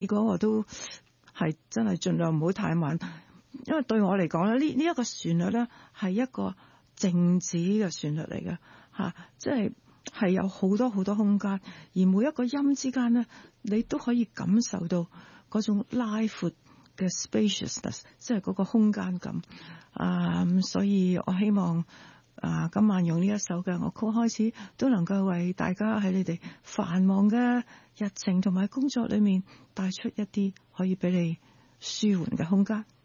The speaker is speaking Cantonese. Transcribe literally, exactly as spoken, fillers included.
結果我都係真係盡量唔好太慢，因為對我嚟講咧，呢呢一個旋律咧係一個靜止嘅旋律嚟嘅吓，即係係有好多好多空間，而每一個音之間咧，你都可以感受到嗰種拉闊嘅 spaciousness， 即係嗰個空間感啊、嗯！所以我希望啊，今晚用呢一首嘅樂曲開始，都能夠為大家喺你哋繁忙嘅日程同埋工作裏面帶出一啲可以俾你舒緩嘅空間。